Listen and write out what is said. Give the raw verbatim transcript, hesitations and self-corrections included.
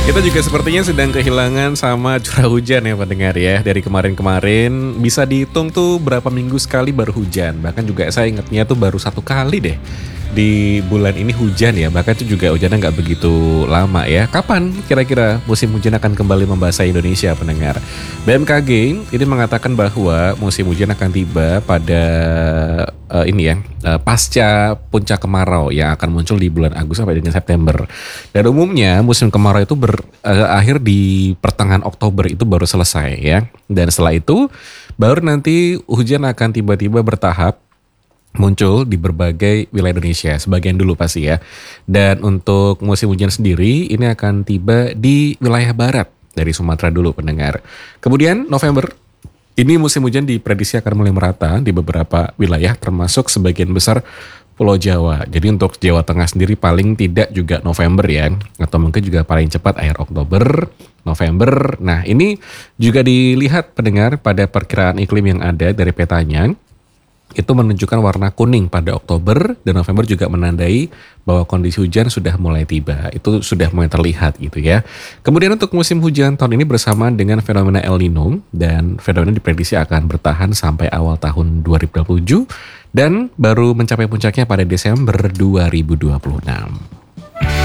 Kita juga sepertinya sedang kehilangan sama curah hujan ya pendengar ya. Dari kemarin-kemarin bisa dihitung tuh berapa minggu sekali baru hujan. Bahkan juga saya ingatnya tuh baru satu kali deh di bulan ini hujan ya. Bahkan itu juga hujannya nggak begitu lama ya. Kapan kira-kira musim hujan akan kembali membasahi Indonesia pendengar? B M K G ini mengatakan bahwa musim hujan akan tiba pada uh, ini ya uh, pasca puncak kemarau yang akan muncul di bulan Agustus sampai dengan September. Dan umumnya musim kemarau itu berakhir di pertengahan Oktober itu baru selesai ya. Dan setelah itu baru nanti hujan akan tiba-tiba bertahap muncul di berbagai wilayah Indonesia, sebagian dulu pasti ya. Dan untuk musim hujan sendiri ini akan tiba di wilayah barat dari Sumatera dulu pendengar. Kemudian November ini musim hujan diprediksi akan mulai merata di beberapa wilayah termasuk sebagian besar Pulau Jawa. Jadi untuk Jawa Tengah sendiri paling tidak juga November ya, atau mungkin juga paling cepat akhir Oktober, November. Nah ini juga dilihat pendengar pada perkiraan iklim yang ada dari petanya. Itu menunjukkan warna kuning pada Oktober dan November juga menandai bahwa kondisi hujan sudah mulai tiba. Itu sudah mulai terlihat gitu ya. Kemudian untuk musim hujan tahun ini bersamaan dengan fenomena El Nino dan fenomena diprediksi akan bertahan sampai awal tahun dua ribu dua puluh tujuh dan baru mencapai puncaknya pada Desember dua ribu dua puluh enam.